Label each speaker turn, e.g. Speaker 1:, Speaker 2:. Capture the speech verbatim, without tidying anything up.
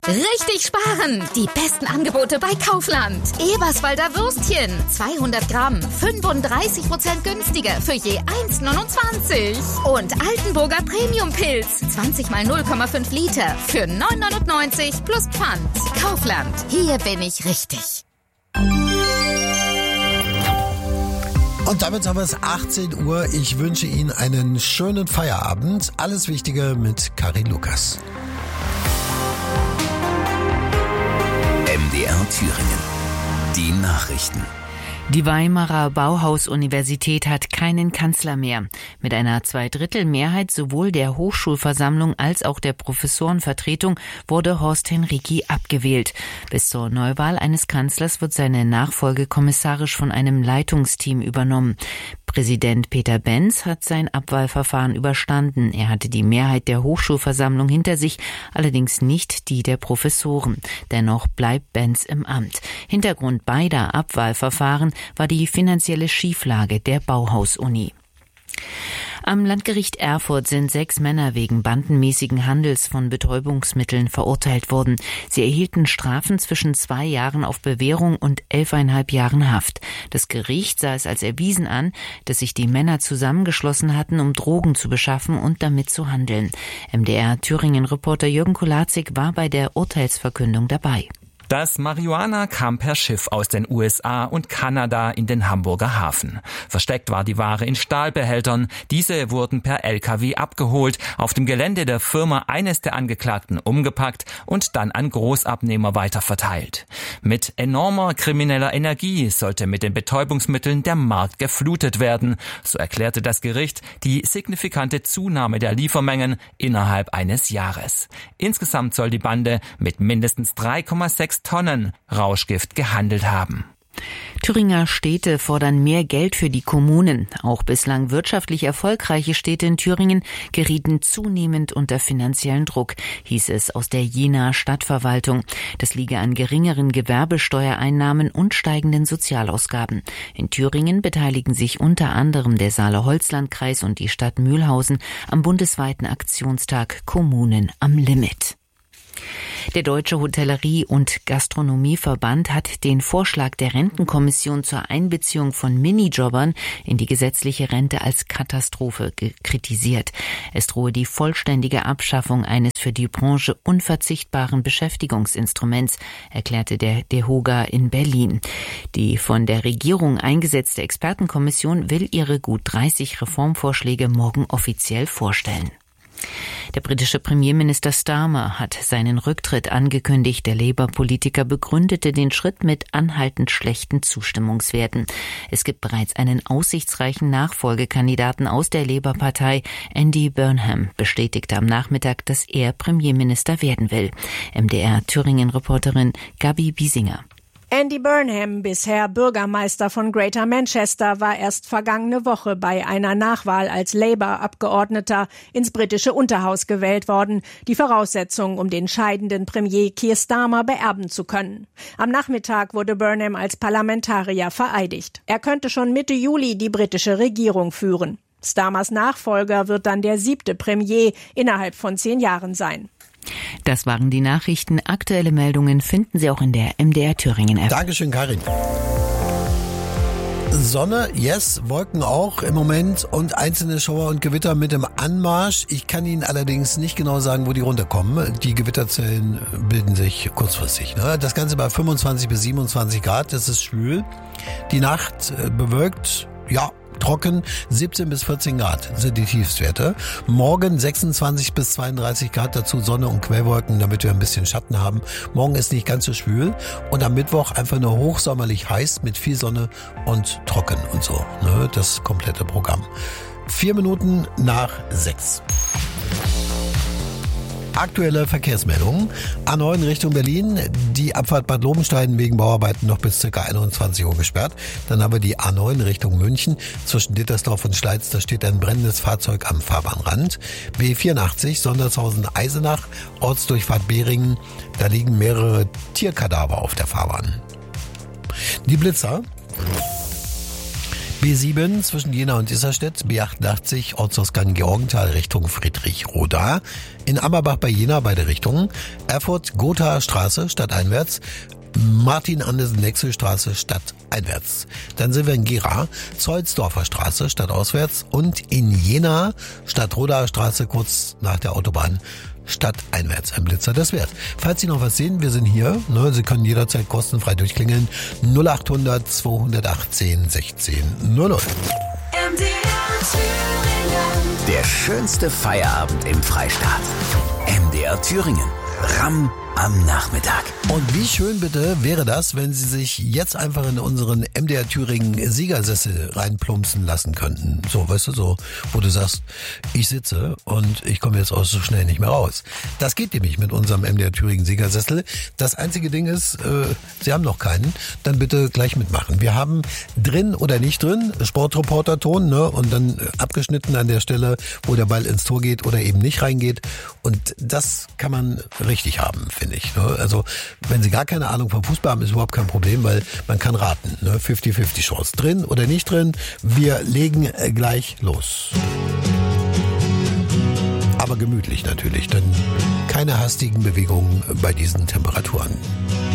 Speaker 1: Richtig sparen! Die besten Angebote bei Kaufland. Eberswalder Würstchen, zweihundert Gramm, fünfunddreißig Prozent günstiger für je eins Komma neunundzwanzig. Und Altenburger Premium-Pilz, zwanzig mal null Komma fünf Liter für neun Komma neunundneunzig plus Pfand. Kaufland, hier bin ich richtig.
Speaker 2: Und damit haben wir es achtzehn Uhr. Ich wünsche Ihnen einen schönen Feierabend. Alles Wichtige mit Karin Lukas.
Speaker 3: M D R Thüringen. Die Nachrichten.
Speaker 4: Die Weimarer Bauhaus-Universität hat keinen Kanzler mehr. Mit einer Zweidrittelmehrheit sowohl der Hochschulversammlung als auch der Professorenvertretung wurde Horst Henrici abgewählt. Bis zur Neuwahl eines Kanzlers wird seine Nachfolge kommissarisch von einem Leitungsteam übernommen. Präsident Peter Benz hat sein Abwahlverfahren überstanden. Er hatte die Mehrheit der Hochschulversammlung hinter sich, allerdings nicht die der Professoren. Dennoch bleibt Benz im Amt. Hintergrund beider Abwahlverfahren war die finanzielle Schieflage der Bauhaus-Uni. Am Landgericht Erfurt sind sechs Männer wegen bandenmäßigen Handels von Betäubungsmitteln verurteilt worden. Sie erhielten Strafen zwischen zwei Jahren auf Bewährung und elfeinhalb Jahren Haft. Das Gericht sah es als erwiesen an, dass sich die Männer zusammengeschlossen hatten, um Drogen zu beschaffen und damit zu handeln. M D R Thüringen-Reporter Jürgen Kolazik war bei der Urteilsverkündung dabei.
Speaker 5: Das Marihuana kam per Schiff aus den U S A und Kanada in den Hamburger Hafen. Versteckt war die Ware in Stahlbehältern. Diese wurden per L K W abgeholt, auf dem Gelände der Firma eines der Angeklagten umgepackt und dann an Großabnehmer weiterverteilt. Mit enormer krimineller Energie sollte mit den Betäubungsmitteln der Markt geflutet werden. So erklärte das Gericht die signifikante Zunahme der Liefermengen innerhalb eines Jahres. Insgesamt soll die Bande mit mindestens drei Komma sechs Tonnen Rauschgift gehandelt haben.
Speaker 4: Thüringer Städte fordern mehr Geld für die Kommunen. Auch bislang wirtschaftlich erfolgreiche Städte in Thüringen gerieten zunehmend unter finanziellen Druck, hieß es aus der Jenaer Stadtverwaltung. Das liege an geringeren Gewerbesteuereinnahmen und steigenden Sozialausgaben. In Thüringen beteiligen sich unter anderem der Saale-Holzland-Kreis und die Stadt Mühlhausen am bundesweiten Aktionstag Kommunen am Limit. Der Deutsche Hotellerie- und Gastronomieverband hat den Vorschlag der Rentenkommission zur Einbeziehung von Minijobbern in die gesetzliche Rente als Katastrophe kritisiert. Es drohe die vollständige Abschaffung eines für die Branche unverzichtbaren Beschäftigungsinstruments, erklärte der DEHOGA in Berlin. Die von der Regierung eingesetzte Expertenkommission will ihre gut dreißig Reformvorschläge morgen offiziell vorstellen. Der britische Premierminister Starmer hat seinen Rücktritt angekündigt. Der Labour-Politiker begründete den Schritt mit anhaltend schlechten Zustimmungswerten. Es gibt bereits einen aussichtsreichen Nachfolgekandidaten aus der Labour-Partei. Andy Burnham bestätigte am Nachmittag, dass er Premierminister werden will. M D R Thüringen-Reporterin Gabi Biesinger.
Speaker 6: Andy Burnham, bisher Bürgermeister von Greater Manchester, war erst vergangene Woche bei einer Nachwahl als Labour-Abgeordneter ins britische Unterhaus gewählt worden. Die Voraussetzung, um den scheidenden Premier Keir Starmer beerben zu können. Am Nachmittag wurde Burnham als Parlamentarier vereidigt. Er könnte schon Mitte Juli die britische Regierung führen. Starmers Nachfolger wird dann der siebte Premier innerhalb von zehn Jahren sein.
Speaker 4: Das waren die Nachrichten. Aktuelle Meldungen finden Sie auch in der M D R Thüringen App.
Speaker 2: Dankeschön, Karin. Sonne, yes, Wolken auch im Moment und einzelne Schauer und Gewitter mit dem Anmarsch. Ich kann Ihnen allerdings nicht genau sagen, wo die runterkommen. Die Gewitterzellen bilden sich kurzfristig. Ne? Das Ganze bei fünfundzwanzig bis siebenundzwanzig Grad, das ist schwül. Die Nacht bewölkt, ja, trocken, siebzehn bis vierzehn Grad sind die Tiefstwerte. Morgen sechsundzwanzig bis zweiunddreißig Grad, dazu Sonne und Quellwolken, damit wir ein bisschen Schatten haben. Morgen ist nicht ganz so schwül und am Mittwoch einfach nur hochsommerlich heiß mit viel Sonne und trocken und so. Ne? Das komplette Programm. Vier Minuten nach sechs. Aktuelle Verkehrsmeldungen. A neun Richtung Berlin, die Abfahrt Bad Lobenstein wegen Bauarbeiten noch bis ca. einundzwanzig Uhr gesperrt. Dann haben wir die A neun Richtung München. Zwischen Dittersdorf und Schleiz, da steht ein brennendes Fahrzeug am Fahrbahnrand. B vierundachtzig Sondershausen-Eisenach, Ortsdurchfahrt Behringen. Da liegen mehrere Tierkadaver auf der Fahrbahn. Die Blitzer. B sieben zwischen Jena und Isarstedt, B achtundachtzig Ortsausgang Georgenthal Richtung Friedrich-Roda. In Ammerbach bei Jena beide Richtungen. Erfurt Gothaer Straße stadteinwärts. Martin-Andersen-Nexel-Straße stadteinwärts. Dann sind wir in Gera, Zollsdorfer Straße stadtauswärts und in Jena Stadt-Rodaer Straße kurz nach der Autobahn stadteinwärts. Ein Blitzer des Werts. Falls Sie noch was sehen, wir sind hier. Ne, Sie können jederzeit kostenfrei durchklingeln. null achthundert zweihundertachtzehn sechzehn null null.
Speaker 3: Der schönste Feierabend im Freistaat. M D R Thüringen. Ramm am Nachmittag.
Speaker 2: Und wie schön bitte wäre das, wenn Sie sich jetzt einfach in unseren M D R Thüringen Siegersessel reinplumpsen lassen könnten. So, weißt du, so, wo du sagst, ich sitze und ich komme jetzt auch so schnell nicht mehr raus. Das geht nämlich mit unserem M D R Thüringen Siegersessel. Das einzige Ding ist, äh, Sie haben noch keinen, dann bitte gleich mitmachen. Wir haben drin oder nicht drin, Sportreporter-Ton, ne, und dann abgeschnitten an der Stelle, wo der Ball ins Tor geht oder eben nicht reingeht. Und das kann man richtig haben, finde ich. Ne? Also wenn Sie gar keine Ahnung vom Fußball haben, ist überhaupt kein Problem, weil man kann raten. Ne? fünfzig fünfzig Chance. Drin oder nicht drin, wir legen gleich los. Aber gemütlich natürlich, denn keine hastigen Bewegungen bei diesen Temperaturen.